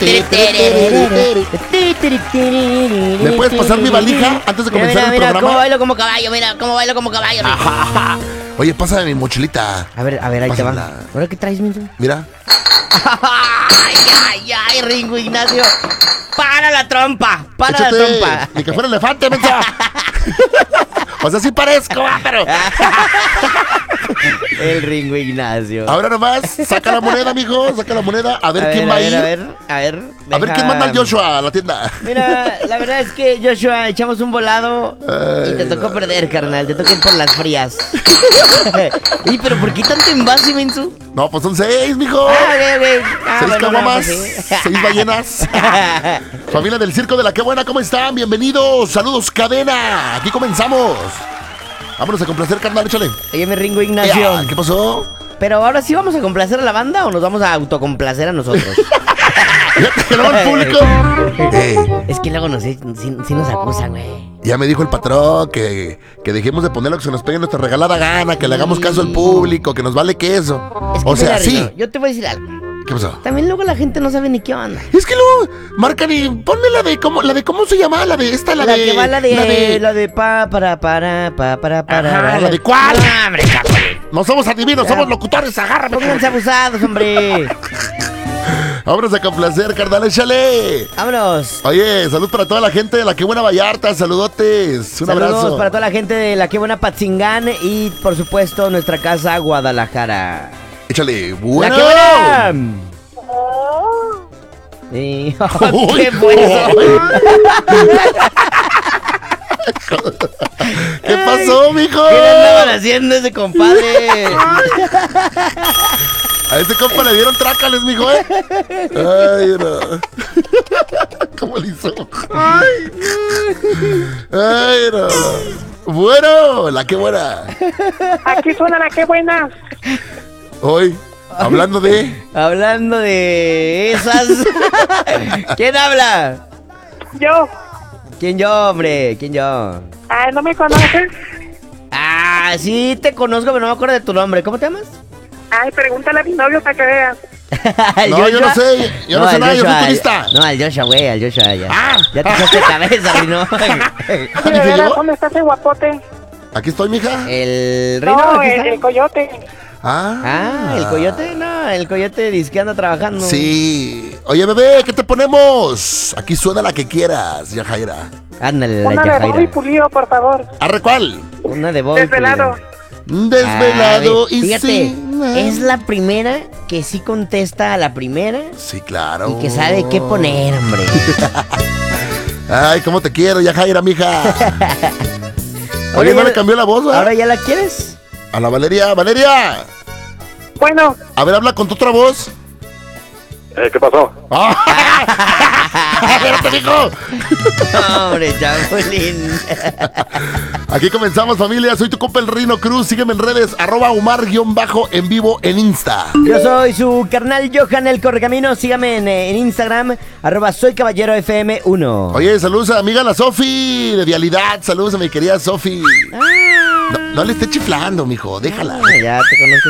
¿Me puedes pasar mi valija antes de comenzar el programa? Cómo bailo como caballo, mira, cómo bailo como caballo. Oye, pásame mi mochilita. A ver, ahí Pásamela. te va. ¿Ahora qué traes, Menso? Mira. Ay, Ringo Ignacio. Para la trompa, para Échate, la trompa. Ni que fuera elefante, mensa. O sea, sí parezco, pero... El Ringo Ignacio. Ahora nomás, saca la moneda, mijo, saca la moneda. A ver quién va a ir. A ver. A ver quién manda al Joshua a la tienda. Mira, la verdad es que, Joshua, echamos un volado y te tocó perder, carnal. Te tocó ir por las frías. ¿Y pero por qué tanto envase, Mensu? No, pues son 6, mijo. Ok. 6 caguamas, pues 6 ballenas. Familia del Circo de la Qué Buena, ¿cómo están? Bienvenidos. Saludos, cadena. Aquí comenzamos. Vámonos a complacer, carnal, échale. Oye, me Ringo Ignacio. ¿Qué pasó? Pero ahora sí vamos a complacer a la banda o nos vamos a autocomplacer a nosotros. Que no el público. Es que luego sí nos acusan, güey. Ya me dijo el patrón que dejemos de poner lo que se nos pegue en nuestra regalada gana, que le hagamos caso al público, que nos vale queso. Es que O sea, mira, sí. Ringo, yo te voy a decir algo. ¿Qué pasó? También luego la gente no sabe ni qué onda. Es que luego marcan y ponme la de cómo se llama, la de esta, La que va la de para. Ajá, la de cuál. No, hombre, cabrón. No somos adivinos, somos locutores, agárrame. Pónganse abusados, hombre. Vámonos a complacer, carnal, échale. Vámonos. Oye, salud para toda la gente de la Qué Buena Vallarta, saludotes, un Saludos abrazo. para toda la gente de la Qué Buena Patzingán y, por supuesto, nuestra casa Guadalajara. Échale, bueno. ¡La Qué Buena! Sí. ¡Qué bueno! ¿Qué pasó, mijo? ¿Qué le andaban haciendo ese compadre? A ese compa le dieron trácales, mijo, Ay, no. ¿Cómo le hizo? Ay, no. Bueno, la Qué Buena. Aquí suena la Qué Buena. Hoy, hablando de esas. ¿Quién habla? Yo. ¿Quién yo, hombre? ¿Quién yo? ¿No me conoces? Ah, sí te conozco, pero no me acuerdo de tu nombre. ¿Cómo te llamas? Pregúntale a mi novio para que veas. No, yo no sé, yo no sé nada, yo soy turista. No, al Joshua, güey, al Joshua ya. Ah. Ya te echaste cabeza, Rino. De veras, ¿dónde está ese guapote? Aquí estoy, mija. El Rino, No, aquí está. el coyote. El coyote, no, el coyote dice que anda trabajando. Sí. Oye, bebé, ¿qué te ponemos? Aquí suena la que quieras, Yajaira. Ándale, Una la de Bobby Yajaira. Pulido, por favor. ¿Arre cuál? Una de Bobby. Desvelado. Desvelado y fíjate, sin... es la primera que sí contesta a la primera Sí, claro. y que sabe qué poner, hombre. Ay, cómo te quiero, Yajaira, mija. Oye, Ahora ¿no ya le cambió la voz, ¿Ahora ya la quieres? A la Valeria. ¡Valeria! Bueno. A ver, habla con tu otra voz. ¿Qué pasó? ¡Espérate, mijo! Hombre, Chapulín. Aquí comenzamos, familia. Soy tu compa el Rino Cruz. Sígueme en redes, @Omar_en vivo en Insta. Yo soy su carnal Johan el Correcamino. Sígame en Instagram, @soycaballerofm1. Oye, saludos a mi amiga la Sofi de Vialidad. Saludos a mi querida Sofi. No le esté chiflando, mijo. Déjala. Ya te conozco